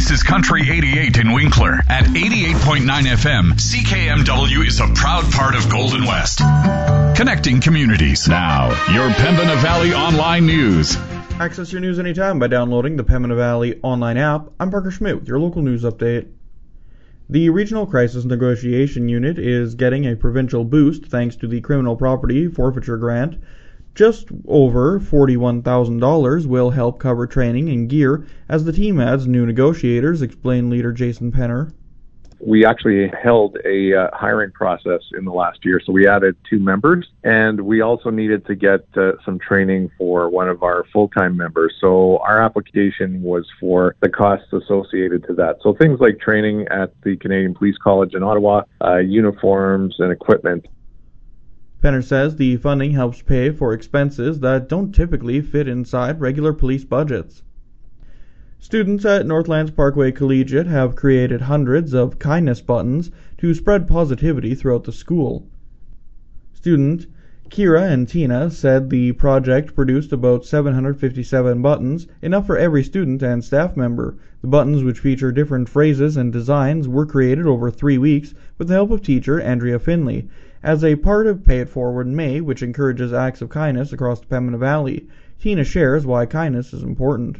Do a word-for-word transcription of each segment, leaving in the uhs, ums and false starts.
This is Country eighty-eight in Winkler. At eighty-eight point nine F M, C K M W is a proud part of Golden West. Connecting communities. Now, your Pembina Valley Online News. Access your news anytime by downloading the Pembina Valley Online app. I'm Parker Schmidt with your local news update. The Regional Crisis Negotiation Unit is getting a provincial boost thanks to the Criminal Property Forfeiture Grant. Just over forty-one thousand dollars will help cover training and gear as the team adds new negotiators, explained leader Jason Penner. We actually held a uh, hiring process in the last year, so we added two members, and we also needed to get uh, some training for one of our full-time members. So our application was for the costs associated to that. So things like training at the Canadian Police College in Ottawa, uh, uniforms and equipment. Penner says the funding helps pay for expenses that don't typically fit inside regular police budgets. Students at Northlands Parkway Collegiate have created hundreds of kindness buttons to spread positivity throughout the school. Student Kira and Tina said the project produced about seven hundred fifty-seven buttons, enough for every student and staff member. The buttons, which feature different phrases and designs, were created over three weeks with the help of teacher Andrea Finley, as a part of Pay It Forward May, which encourages acts of kindness across the Pembina Valley. Tina shares why kindness is important.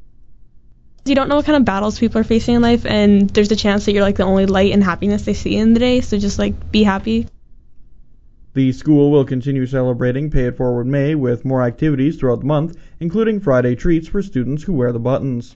You don't know what kind of battles people are facing in life, and there's a chance that you're like the only light and happiness they see in the day, so just like be happy. The school will continue celebrating Pay It Forward May with more activities throughout the month, including Friday treats for students who wear the buttons.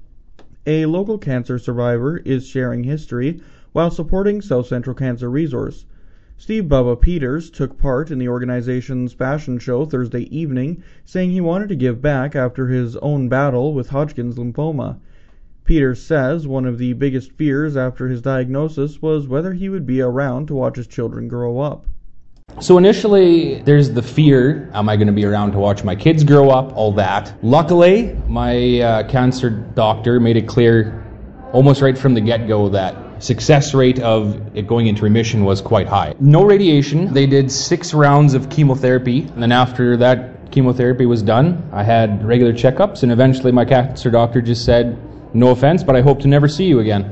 A local cancer survivor is sharing history while supporting South Central Cancer Resource. Steve Bubba Peters took part in the organization's fashion show Thursday evening, saying he wanted to give back after his own battle with Hodgkin's lymphoma. Peters says one of the biggest fears after his diagnosis was whether he would be around to watch his children grow up. So initially, there's the fear, am I going to be around to watch my kids grow up, all that. Luckily, my uh, cancer doctor made it clear almost right from the get-go that success rate of it going into remission was quite high. No radiation. They did six rounds of chemotherapy, and then after that chemotherapy was done, I had regular checkups, and eventually my cancer doctor just said, no offense, but I hope to never see you again.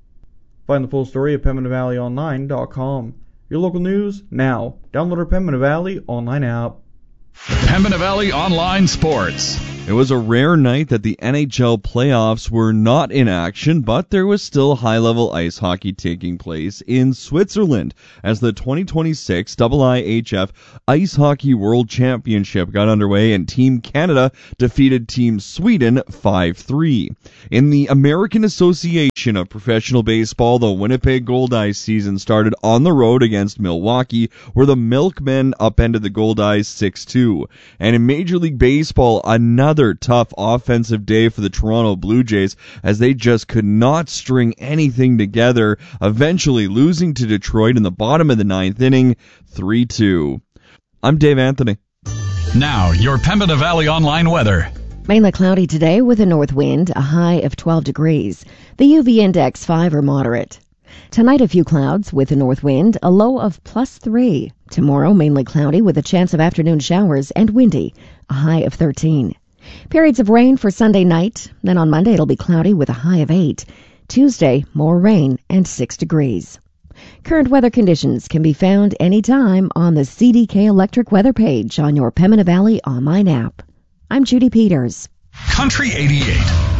Find the full story at Pembina Valley Online dot com. Your local news now. Download our Pembina Valley Online app. Pembina Valley Online Sports. It was a rare night that the N H L playoffs were not in action, but there was still high-level ice hockey taking place in Switzerland as the twenty twenty-six I I H F Ice Hockey World Championship got underway and Team Canada defeated Team Sweden five three. In the American Association of Professional Baseball, the Winnipeg Goldeyes season started on the road against Milwaukee, where the Milkmen upended the Goldeyes six two. And in Major League Baseball, another Another tough offensive day for the Toronto Blue Jays as they just could not string anything together, eventually losing to Detroit in the bottom of the ninth inning, three two. I'm Dave Anthony. Now, your Pembina Valley Online weather. Mainly cloudy today with a north wind, a high of twelve degrees. The U V index five or moderate. Tonight a few clouds with a north wind, a low of plus three. Tomorrow mainly cloudy with a chance of afternoon showers and windy, a high of thirteen. Periods of rain for Sunday night. Then on Monday it'll be cloudy with a high of eight. Tuesday, more rain and six degrees. Current weather conditions can be found anytime on the C D K Electric weather page on your Pembina Valley Online app. I'm Judy Peters. Country eighty-eight.